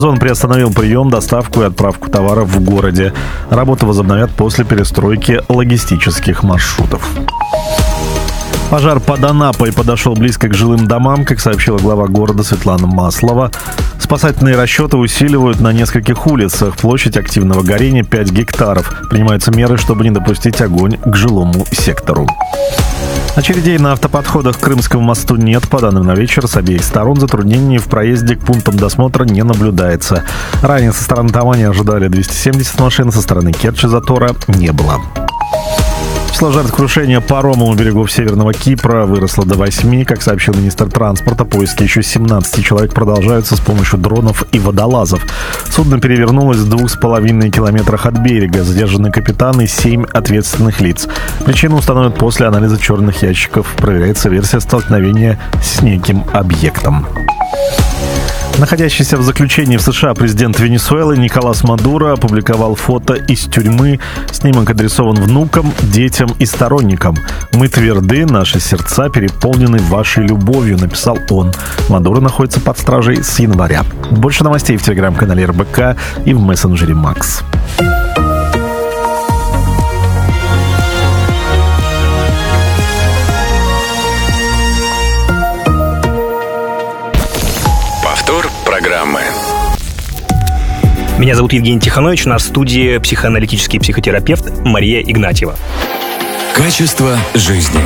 Он приостановил прием, доставку и отправку товаров в городе. Работу возобновят после перестройки логистических маршрутов. Пожар под Анапой подошел близко к жилым домам, как сообщила глава города Светлана Маслова. Спасательные расчеты усиливают на нескольких улицах. Площадь активного горения 5 гектаров. Принимаются меры, чтобы не допустить огонь к жилому сектору. Очередей на автоподходах к Крымскому мосту нет. По данным на вечер, с обеих сторон затруднений в проезде к пунктам досмотра не наблюдается. Ранее со стороны Тамани ожидали 270 машин, со стороны Керчи затора не было. Число жертв крушения парома у берегов Северного Кипра выросло до 8. Как сообщил министр транспорта, поиски еще 17 человек продолжаются с помощью дронов и водолазов. Судно перевернулось в 2,5 километрах от берега. Задержаны капитан и 7 ответственных лиц. Причину установят после анализа черных ящиков. Проверяется версия столкновения с неким объектом. Находящийся в заключении в США президент Венесуэлы Николас Мадуро опубликовал фото из тюрьмы. Снимок адресован внукам, детям и сторонникам. «Мы тверды, наши сердца переполнены вашей любовью», написал он. Мадуро находится под стражей с января. Больше новостей в телеграм-канале РБК и в мессенджере Макс. Программы. Меня зовут Евгений Тихонович, у нас в студии психоаналитический психотерапевт Мария Игнатьева. Качество жизни.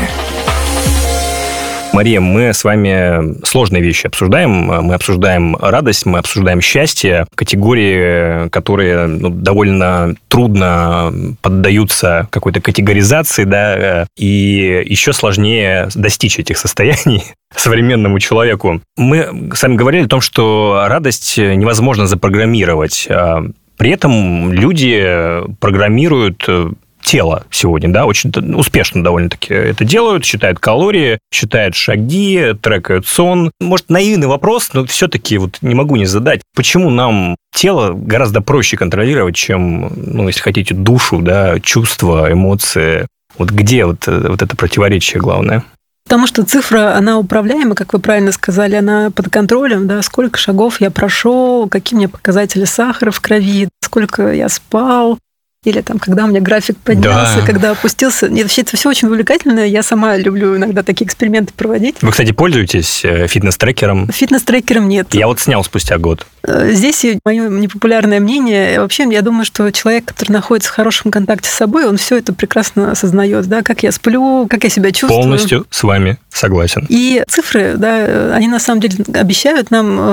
Мария, мы с вами сложные вещи обсуждаем. Мы обсуждаем радость, мы обсуждаем счастье. Категории, которые довольно трудно поддаются какой-то категоризации, да, и еще сложнее достичь этих состояний современному человеку. Мы с вами говорили о том, что радость невозможно запрограммировать. При этом люди программируют тело сегодня, да, очень успешно довольно-таки это делают, считают калории, считают шаги, трекают сон. Может, наивный вопрос, но все-таки вот не могу не задать. Почему нам тело гораздо проще контролировать, чем, если хотите, душу, да, чувства, эмоции? Вот где вот это противоречие главное? Потому что цифра, она управляема, как вы правильно сказали, она под контролем, да, сколько шагов я прошел, какие у меня показатели сахара в крови, сколько я спал, или там, когда у меня график поднялся, да, когда опустился. Нет, вообще это все очень увлекательно. Я сама люблю иногда такие эксперименты проводить. Вы, кстати, пользуетесь фитнес-трекером? Фитнес-трекером нет. Я вот снял спустя год. Здесь мое непопулярное мнение. Вообще, я думаю, что человек, который находится в хорошем контакте с собой, он все это прекрасно осознает, да, как я сплю, как я себя чувствую. Полностью с вами согласен. И цифры, да, они на самом деле обещают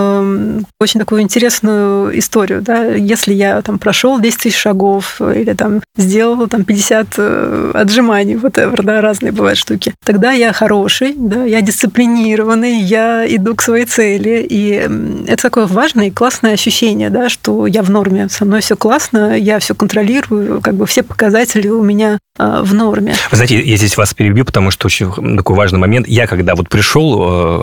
нам очень такую интересную историю, да. Если я там прошел 10 тысяч шагов или там сделал там 50 отжиманий, whatever, да, разные бывают штуки, тогда я хороший, да, я дисциплинированный, я иду к своей цели. И это такое важное и классное ощущение, да, что я в норме, со мной все классно, я все контролирую, как бы все показатели у меня в норме. Вы знаете, я здесь вас перебью, потому что очень такой важный момент. Я когда вот пришел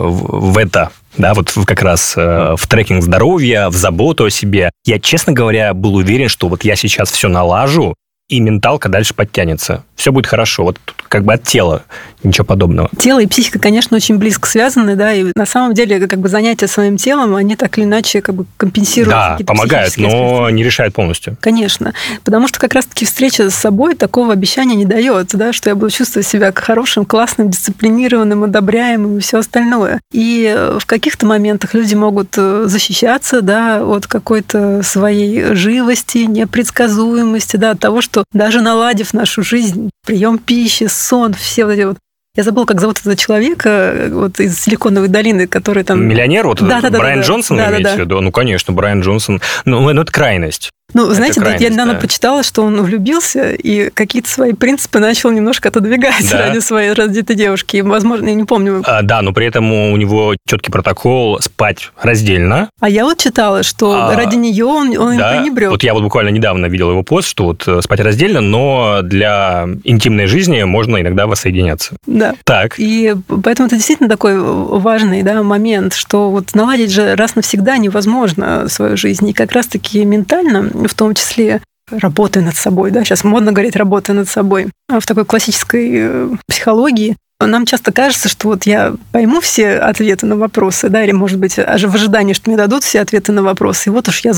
в это, да, вот как раз в трекинг здоровья, в заботу о себе, я, честно говоря, был уверен, что вот я сейчас все налажу, и менталка дальше подтянется. Все будет хорошо. Вот как бы от тела ничего подобного. Тело и психика, конечно, очень близко связаны, да, и на самом деле как бы занятия своим телом, они так или иначе как бы компенсируют. Да, помогают, но не решают полностью. Конечно, потому что как раз-таки встреча с собой такого обещания не дает, да, что я буду чувствовать себя хорошим, классным, дисциплинированным, одобряемым и все остальное. И в каких-то моментах люди могут защищаться, да, от какой-то своей живости, непредсказуемости, да, от того, что даже наладив нашу жизнь, прием пищи, сон, все вот эти вот. Я забыла, как зовут этого человека вот из Силиконовой долины, который там... Миллионер? Вот Брайан Джонсон, вы имеете в виду? Ну, конечно, Брайан Джонсон. Ну, это крайность. Ну, знаете, я недавно почитала, что он влюбился и какие-то свои принципы начал немножко отодвигать ради своей раздетой девушки. И, возможно, я не помню. Да, но при этом у него четкий протокол спать раздельно. А я вот читала, что ради нее он им пренебрег. Вот я вот буквально недавно видел его пост, что вот спать раздельно, но для интимной жизни можно иногда воссоединяться. Да. Так. И поэтому это действительно такой важный, да, момент, что вот наладить же раз навсегда невозможно свою жизнь. И как раз-таки ментально, в том числе работая над собой, да, сейчас модно говорить «работая над собой», а в такой классической психологии Нам часто кажется, что вот я пойму все ответы на вопросы, да, или, может быть, в ожидании, что мне дадут все ответы на вопросы, и вот уж я